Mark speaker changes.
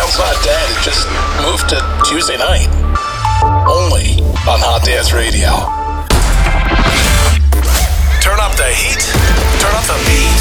Speaker 1: Brown's not dead. It just moved to Tuesday night. Only on Hot Dance Radio. Turn up the heat. Turn up the beat.